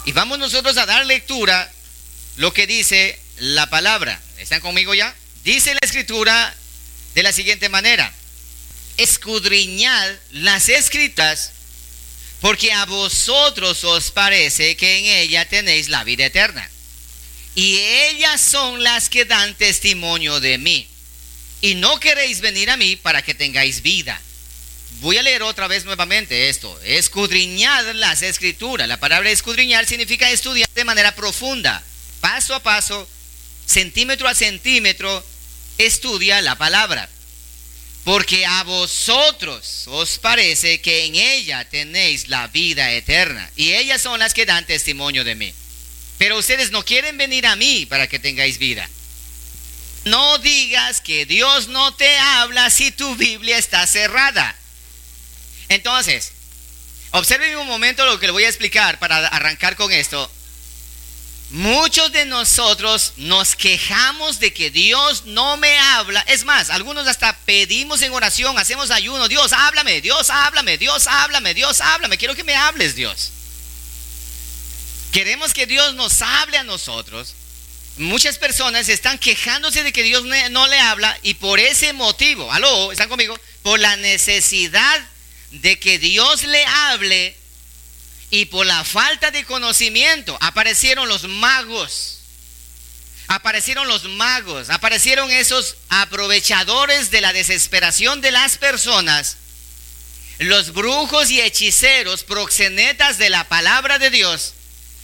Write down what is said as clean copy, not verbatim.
Y vamos nosotros a dar lectura lo que dice la palabra. ¿Están conmigo ya? Dice la escritura de la siguiente manera: escudriñad las escrituras, porque a vosotros os parece que en ella tenéis la vida eterna, y ellas son las que dan testimonio de mí, y no queréis venir a mí para que tengáis vida. Voy a leer otra vez nuevamente esto: escudriñad las escrituras. La palabra escudriñar significa estudiar de manera profunda, paso a paso, centímetro a centímetro. Estudia la palabra, porque a vosotros os parece que en ella tenéis la vida eterna, y ellas son las que dan testimonio de mí. Pero ustedes no quieren venir a mí para que tengáis vida. No digas que Dios no te habla si tu Biblia está cerrada. Entonces, observen un momento lo que le voy a explicar para arrancar con esto. Muchos de nosotros nos quejamos de que Dios no me habla. Es más, algunos hasta pedimos en oración, hacemos ayuno: Dios, háblame, Dios, háblame, Dios, háblame, Dios, háblame. Quiero que me hables, Dios. Queremos que Dios nos hable a nosotros. Muchas personas están quejándose de que Dios no le habla, y por ese motivo, ¿aló? ¿Están conmigo? Por la necesidad de que Dios le hable y por la falta de conocimiento, aparecieron los magos. Aparecieron esos aprovechadores de la desesperación de las personas, los brujos y hechiceros, proxenetas de la palabra de Dios,